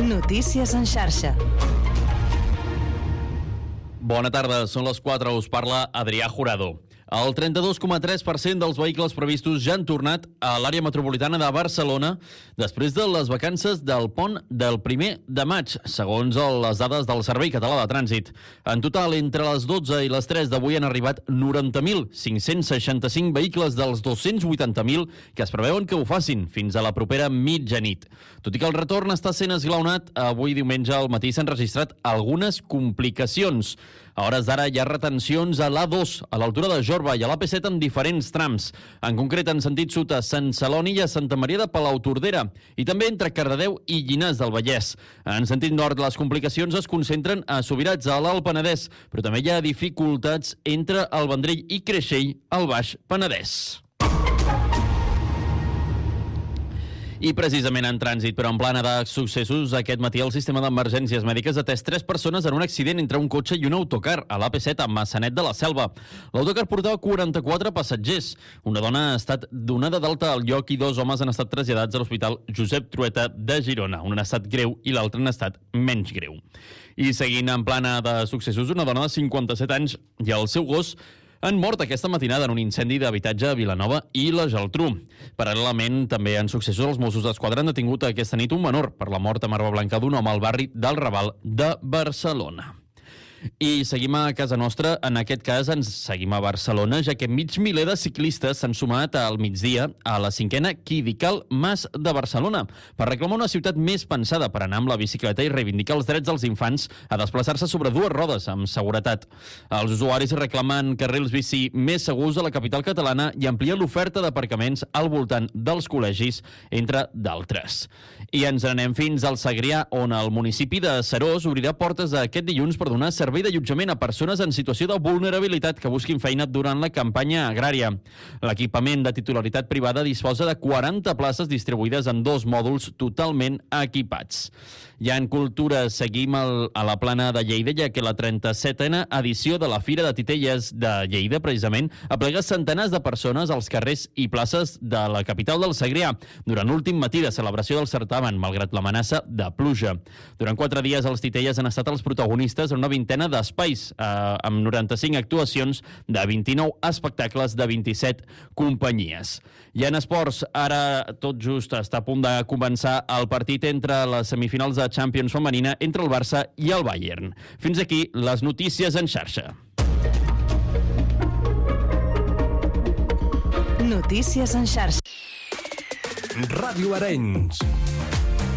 Notícies en xarxa. Bona tarda, són les 4, us parla Adrià Jurado. El 32,3% dels vehicles previstos ja han tornat a l'àrea metropolitana de Barcelona després de les vacances del pont del 1 de maig, segons les dades del Servei Català de Trànsit. En total, entre les 12 i les 3 d'avui han arribat 90.565 vehicles dels 280.000 que es preveuen que ho facin fins a la propera mitjanit. Tot i que el retorn està sent esglaonat, avui diumenge al matí s'han registrat algunes complicacions. A hores d'ara hi ha retencions a l'A2, a l'altura de Jorba, i a l'AP7 en diferents trams. En concret, en sentit sud a Sant Celoni i a Santa Maria de Palautordera, i també entre Cardedeu i Llinars del Vallès. En sentit nord, les complicacions es concentren a Subirats, a l'Alt Penedès, però també hi ha dificultats entre el Vendrell i Creixell, al Baix Penedès. I precisament en trànsit, però en plana de successos, aquest matí el sistema d'emergències mèdiques ha atès 3 persones en un accident entre un cotxe i un autocar a l'AP7 a Massanet de la Selva. L'autocar portava 44 passatgers. Una dona ha estat donada d'alta al lloc i 2 homes han estat traslladats a l'Hospital Josep Trueta de Girona, un en estat greu i l'altre en estat menys greu. I seguint en plana de successos, una dona de 57 anys i el seu gos han mort aquesta matinada en un incendi d'habitatge a Vilanova i la Geltrú. Paral·lelament, també en successos, els Mossos d'Esquadra han detingut aquesta nit un menor per la mort a Marva Blanca d'un home al barri del Raval de Barcelona. I seguim a casa nostra, en aquest cas ens seguim a Barcelona, ja que mig miler de ciclistes s'han sumat al migdia a la 5a Quidical Mas de Barcelona per reclamar una ciutat més pensada per anar amb la bicicleta i reivindicar els drets dels infants a desplaçar-se sobre 2 rodes amb seguretat. Els usuaris reclamen carrils bici més segurs a la capital catalana i ampliar l'oferta d'aparcaments al voltant dels col·legis, entre d'altres. I ens anem fins al Segrià, on el municipi de Seròs obrirà portes aquest dilluns per donar servei d'allotjament a persones en situació de vulnerabilitat que busquin feina durant la campanya agrària. L'equipament de titularitat privada disposa de 40 places distribuïdes en 2 mòduls totalment equipats. Ja en cultura seguim a la plana de Lleida, ja que la 37a edició de la Fira de Titelles de Lleida, precisament, aplega centenars de persones als carrers i places de la capital del Segrià durant l'últim matí de celebració del certamen, malgrat l'amenaça de pluja. Durant 4 dies, els Titelles han estat els protagonistes en una vintena d'espais, amb 95 actuacions de 29 espectacles de 27 companyies. I en esports, ara tot just està a punt de començar el partit entre les semifinals de Champions femenina entre el Barça i el Bayern. Fins aquí les notícies en xarxa. Notícies en xarxa. Ràdio Arenys.